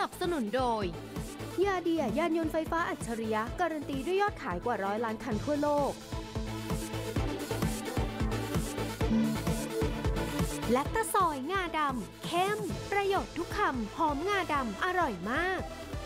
บสนุนโดยยาเดียยานยนต์ไฟฟ้าอัจฉริยะการันตีด้วยยอดขายกว่า100 ล้านคันทั่วโลกและตะซอยงาดำเข้มประโยชน์ทุกคำหอมงาดำอร่อยมาก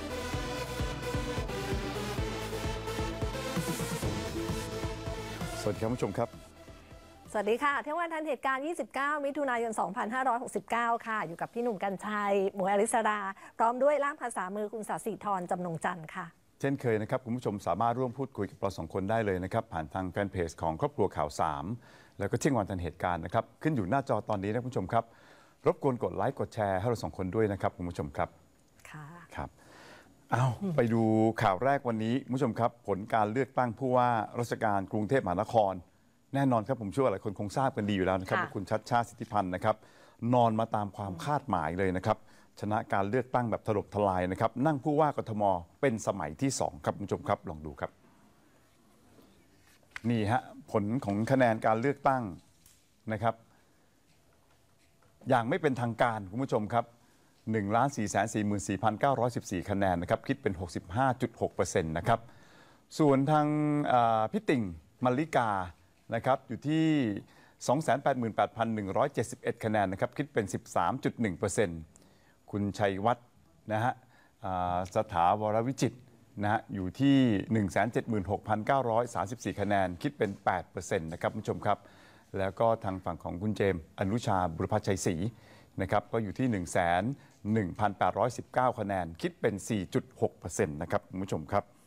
สวัสดีครับผู้ชมครับสวัสดีค่ะเที่ยงวันทันเหตุการณ์29 มิถุนายน 2569 ค่ะอยู่กับพี่หนุ่มกัญชัยหมวยอริสราพร้อมด้วยล่ามภาษามือคุณศศิธรจำนงจันทร์ค่ะเช่นเคยนะครับคุณผู้ชมสามารถร่วมพูดคุยกับเราสองคนได้เลยนะครับผ่านทางแฟนเพจของครอบครัวข่าว3แล้วก็เที่ยงวันทันเหตุการณ์นะครับขึ้นอยู่หน้าจอตอนนี้นะคุณผู้ชมครับรบกวนกดไลค์กดแชร์ให้เราสองคนด้วยนะครับคุณผู้ชมครับค่ะครับเอาไปดูข่าวแรกวันนี้คุณผู้ชมครับผลการเลือกตั้งผู้ว่าราชการกรุงเทพมหานครแน่นอนครับผมเชื่อว่าหลายคนคงทราบกันดีอยู่แล้วนะครับว่าคุณชัชชาติสิทธิพันธ์นะครับนอนมาตามความคาดหมายเลยนะครับชนะการเลือกตั้งแบบถล่มทลายนะครับนั่งผู้ว่ากทมเป็นสมัยที่2ครับคุณผู้ชมครับลองดูครับนี่ฮะผลของคะแนนการเลือกตั้งนะครับอย่างไม่เป็นทางการคุณผู้ชมครับ1,444,914 คะแนนนะครับคิดเป็น 65.6% นะครับส่วนทางพี่ติ่งมลลิกานะครับอยู่ที่ 288,171 คะแนนนะครับคิดเป็น 13.1%คุณชัยวัฒน์นะฮะสถาวรวิจิตรนะฮะอยู่ที่ 176,934 คะแนนคิดเป็น 8% นะครับคุณผู้ชมครับแล้วก็ทางฝั่งของคุณเจมส์อนุชาบุรพชัยศรีนะครับก็อยู่ที่ 111,819 คะแนนคิดเป็น 4.6% นะครับคุณผู้ชมครับ